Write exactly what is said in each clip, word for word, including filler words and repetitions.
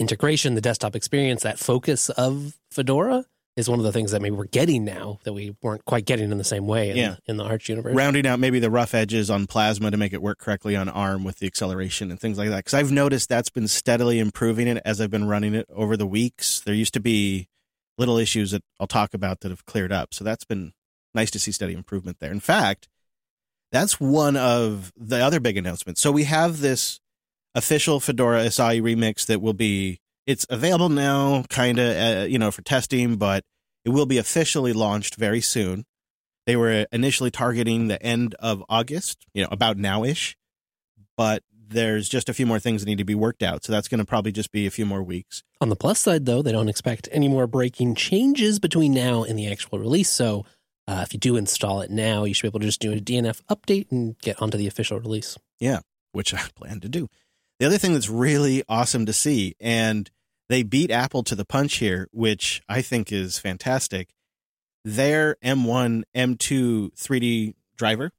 integration, the desktop experience, that focus of Fedora is one of the things that maybe we're getting now that we weren't quite getting in the same way in, yeah. in the Arch universe. Rounding out maybe the rough edges on Plasma to make it work correctly on ARM with the acceleration and things like that. Because I've noticed that's been steadily improving it as I've been running it over the weeks. There used to be little issues that I'll talk about that have cleared up. So that's been nice to see steady improvement there. In fact, that's one of the other big announcements. So we have this official Fedora Asahi remix that will be, it's available now, kind of, uh, you know, for testing, but it will be officially launched very soon. They were initially targeting the end of August, you know, about now-ish, but there's just a few more things that need to be worked out. So that's going to probably just be a few more weeks. On the plus side, though, they don't expect any more breaking changes between now and the actual release. So uh, if you do install it now, you should be able to just do a D N F update and get onto the official release. Yeah, which I plan to do. The other thing that's really awesome to see, and they beat Apple to the punch here, which I think is fantastic. Their M one, M two three D driver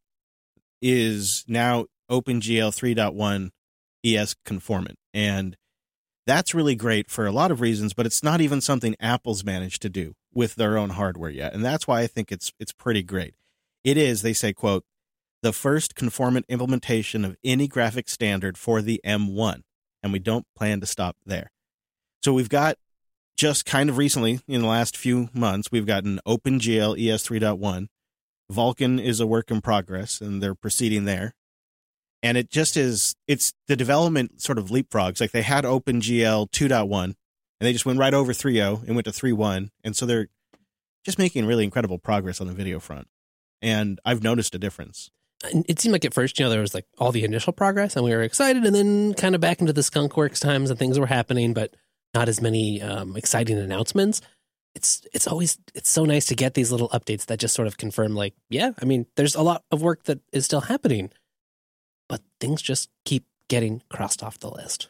is now OpenGL three point one E S conformant. And that's really great for a lot of reasons, but it's not even something Apple's managed to do with their own hardware yet. And that's why I think it's it's pretty great. It is, they say, quote, the first conformant implementation of any graphic standard for the M one. And we don't plan to stop there. So we've got just kind of recently, in the last few months, we've gotten OpenGL E S three point one. Vulkan is a work in progress, and they're proceeding there. And it just is, it's the development sort of leapfrogs. Like they had OpenGL two point one, and they just went right over three point oh and went to three point one. And so they're just making really incredible progress on the video front. And I've noticed a difference. It seemed like at first, you know, there was like all the initial progress, and we were excited, and then kind of back into the skunkworks times and things were happening, but not as many um, exciting announcements. It's it's always, it's so nice to get these little updates that just sort of confirm, like, yeah, I mean, there's a lot of work that is still happening, but things just keep getting crossed off the list.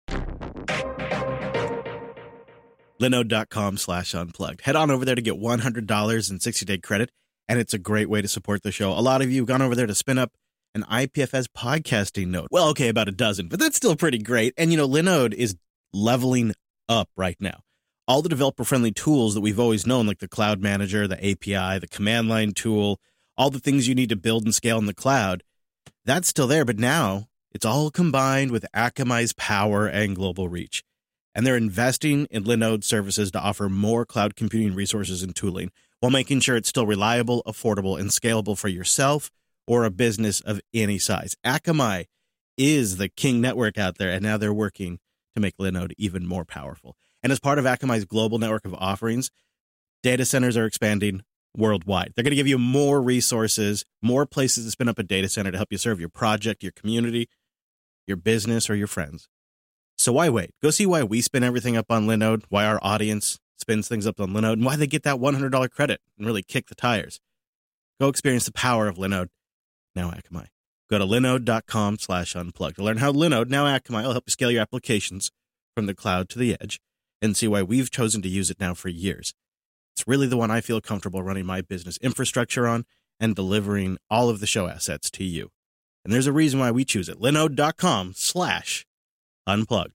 Linode.com slash unplugged. Head on over there to get one hundred dollars in sixty day credit, and it's a great way to support the show. A lot of you have gone over there to spin up an I P F S podcasting node. Well, okay, about a dozen, but that's still pretty great. And, you know, Linode is leveling up right now. All the developer-friendly tools that we've always known, like the Cloud Manager, the A P I, the command line tool, all the things you need to build and scale in the cloud, that's still there. But now it's all combined with Akamai's power and global reach. And they're investing in Linode services to offer more cloud computing resources and tooling while making sure it's still reliable, affordable, and scalable for yourself or a business of any size. Akamai is the king network out there, and now they're working to make Linode even more powerful. And as part of Akamai's global network of offerings, data centers are expanding worldwide. They're going to give you more resources, more places to spin up a data center to help you serve your project, your community, your business, or your friends. So why wait? Go see why we spin everything up on Linode, why our audience spins things up on Linode, and why they get that one hundred dollars credit and really kick the tires. Go experience the power of Linode, now Akamai. Go to linode.com slash unplugged to learn how Linode, now Akamai, will help you scale your applications from the cloud to the edge and see why we've chosen to use it now for years. It's really the one I feel comfortable running my business infrastructure on and delivering all of the show assets to you. And there's a reason why we choose it. Linode.com slash unplugged.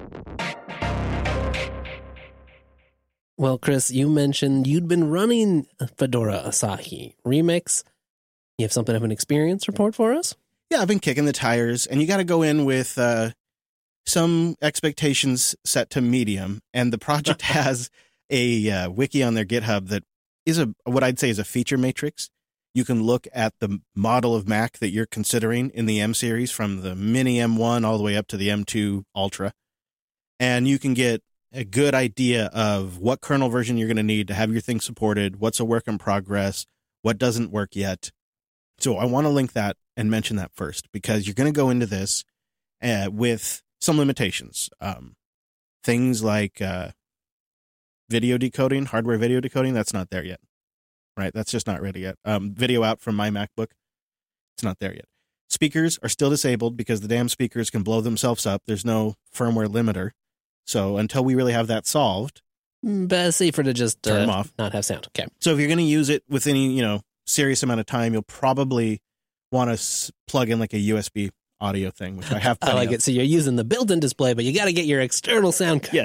Well, Chris, you mentioned you'd been running Fedora Asahi Remix. You have something of an experience report for us? Yeah, I've been kicking the tires, and you got to go in with uh, some expectations set to medium. And the project has a uh, wiki on their GitHub that is a what I'd say is a feature matrix. You can look at the model of Mac that you're considering in the M series, from the mini M one all the way up to the M two Ultra. And you can get a good idea of what kernel version you're going to need to have your thing supported, what's a work in progress, what doesn't work yet. So I want to link that and mention that first, because you're going to go into this uh, with some limitations. Um, things like uh, video decoding, hardware video decoding, that's not there yet. Right, that's just not ready yet. Um, video out from my MacBook, it's not there yet. Speakers are still disabled because the damn speakers can blow themselves up. There's no firmware limiter. So until we really have that solved, but safer to just turn uh, them off. Not have sound. Okay. So if you're going to use it with any, you know, serious amount of time, you'll probably want to s- plug in like a U S B audio thing, which I have. I like of. it. So you're using the built-in display, but you got to get your external sound card. Yeah,